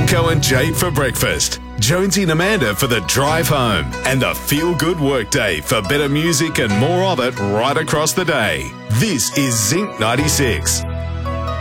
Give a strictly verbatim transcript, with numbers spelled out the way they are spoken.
Simcoe and Jade for breakfast, Jonesy and Amanda for the drive home, and the feel-good workday for better music and more of it right across the day. This is Zinc ninety-six.